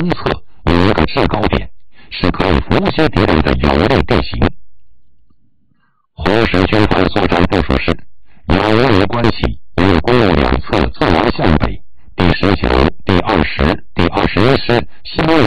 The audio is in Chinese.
东侧有一个制高点，是可以伏击敌人的有利地形。湖水军团作战部署是：有无为关系，以公路两侧纵横向北，第19、第20、第21师